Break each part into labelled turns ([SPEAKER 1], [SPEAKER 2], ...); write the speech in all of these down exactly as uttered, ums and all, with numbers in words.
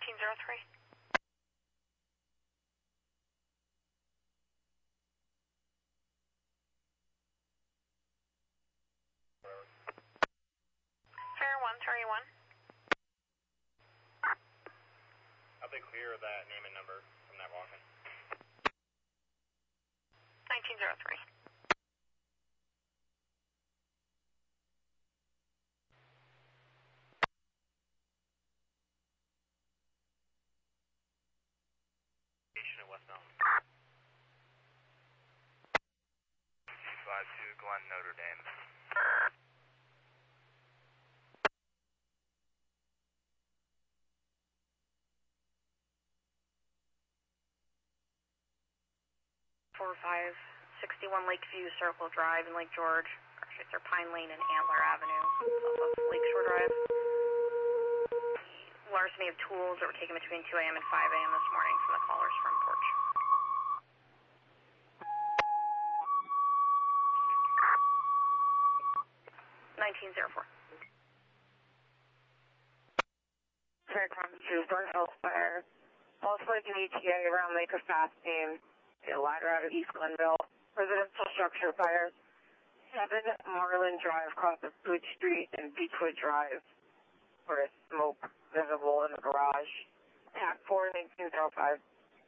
[SPEAKER 1] nineteen oh three. Fair one thirty-one.
[SPEAKER 2] How they clear that name and number from that walk-in?
[SPEAKER 1] nineteen oh three.
[SPEAKER 2] Station at West Mountain. five two Glen, Notre Dame.
[SPEAKER 1] four five sixty-one Lakeview Circle Drive in Lake George. Actually, it's Pine Lane and Antler Avenue, off of Lakeshore Drive. Larceny of tools that were taken between two a m and five a m this morning from the caller's front porch. nineteen oh four.
[SPEAKER 3] Faircom to Burn Hill Fire. Also like an E T A around Lake of Fasting. A ladder out of East Glenville. Residential structure fires. seven Marlin Drive across of Booth Street and Beechwood Drive. Where there's smoke visible in the garage. Attack four nineteen oh five.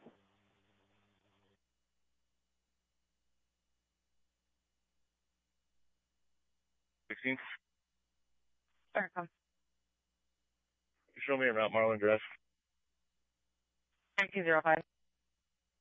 [SPEAKER 2] sixteen?
[SPEAKER 3] Faircom.
[SPEAKER 2] Show me around Marlin Drive.
[SPEAKER 3] nineteen oh five.